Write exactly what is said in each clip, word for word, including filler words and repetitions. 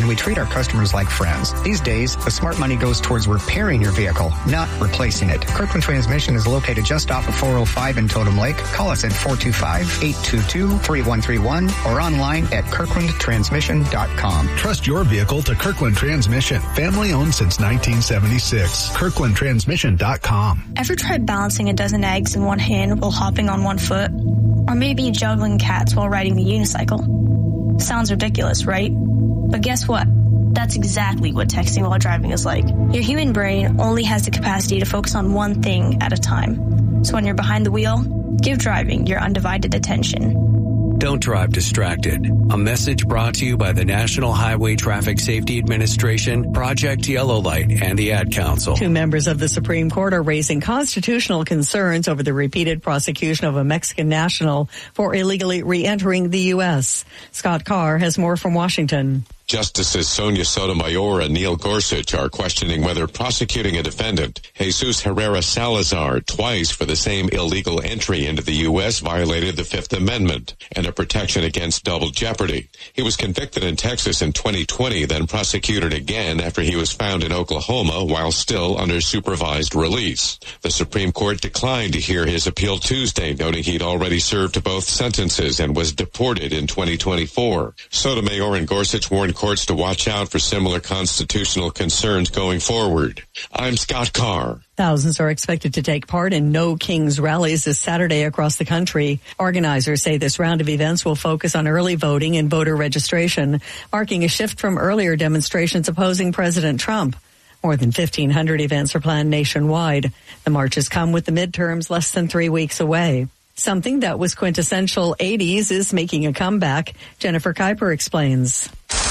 and we treat our customers like friends. These days, the smart money goes towards repairing your vehicle, not replacing it. Kirkland Transmission is located just off of four oh five in Totem Lake. Call us at four two five, eight two two, three one three one or online at kirkland transmission dot com. Trust your vehicle to Kirkland Transmission. Family owned since nineteen seventy-six. kirkland transmission dot com. Ever tried balancing a dozen eggs in one hand while hopping on one foot? Or maybe juggling cats while riding the unicycle? Sounds ridiculous, right? But guess what? That's exactly what texting while driving is like. Your human brain only has the capacity to focus on one thing at a time. So when you're behind the wheel, give driving your undivided attention. Don't drive distracted. A message brought to you by the National Highway Traffic Safety Administration, Project Yellow Light, and the Ad Council. Two members of the Supreme Court are raising constitutional concerns over the repeated prosecution of a Mexican national for illegally re-entering the U S. Scott Carr has more from Washington. Justices Sonia Sotomayor and Neil Gorsuch are questioning whether prosecuting a defendant, Jesus Herrera Salazar, twice for the same illegal entry into the U S violated the Fifth Amendment and a protection against double jeopardy. He was convicted in Texas in twenty twenty, then prosecuted again after he was found in Oklahoma while still under supervised release. The Supreme Court declined to hear his appeal Tuesday, noting he'd already served both sentences and was deported in twenty twenty-four. Sotomayor and Gorsuch warned courts to watch out for similar constitutional concerns going forward. I'm Scott Carr. Thousands are expected to take part in No Kings rallies this Saturday across the country. Organizers say this round of events will focus on early voting and voter registration, marking a shift from earlier demonstrations opposing President Trump. More than fifteen hundred events are planned nationwide. The marches come with the midterms less than three weeks away. Something that was quintessential eighties is making a comeback. Jennifer Kuiper explains.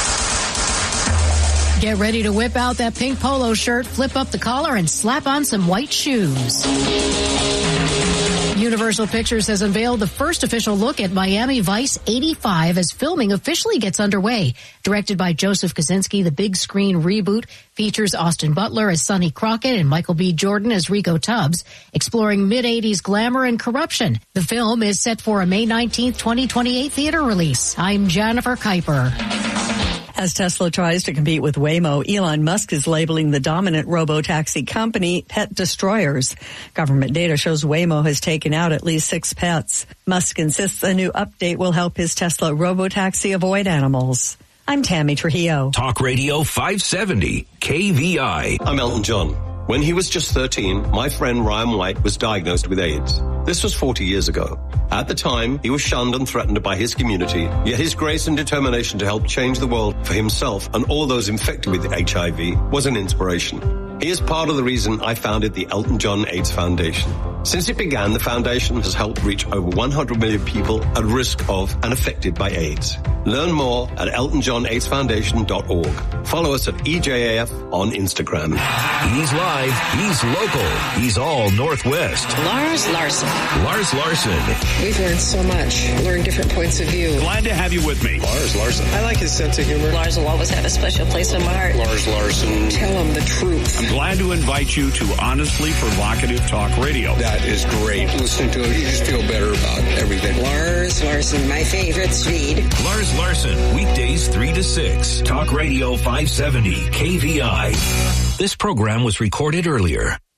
Get ready to whip out that pink polo shirt, flip up the collar, and slap on some white shoes. Universal Pictures has unveiled the first official look at Miami Vice eighty-five as filming officially gets underway. Directed by Joseph Kosinski, the big screen reboot features Austin Butler as Sonny Crockett and Michael B. Jordan as Rico Tubbs, exploring mid-eighties glamour and corruption. The film is set for a May nineteenth, twenty twenty-eight theater release. I'm Jennifer Kuiper. As Tesla tries to compete with Waymo, Elon Musk is labeling the dominant robo-taxi company pet destroyers. Government data shows Waymo has taken out at least six pets. Musk insists a new update will help his Tesla robo-taxi avoid animals. I'm Tammy Trujillo. Talk Radio five seventy, K V I. I'm Elton John. When he was just thirteen, my friend Ryan White was diagnosed with AIDS. This was forty years ago. At the time, he was shunned and threatened by his community, yet his grace and determination to help change the world for himself and all those infected with H I V was an inspiration. He is part of the reason I founded the Elton John AIDS Foundation. Since it began, the foundation has helped reach over one hundred million people at risk of and affected by AIDS. Learn more at elton john aids foundation dot org. Follow us at E J A F on Instagram. He's live. He's local. He's all Northwest. Lars Larson. Lars Larson. We've learned so much. Learned different points of view. Glad to have you with me. Lars Larson. I like his sense of humor. Lars will always have a special place in my heart. Lars Larson. Tell him the truth. I'm glad to invite you to Honestly Provocative Talk Radio. That is great. Listening to it, you just feel better about everything. Lars Larson, my favorite feed. Lars Larson, weekdays three to six. Talk Radio five seventy, K V I. This program was recorded earlier.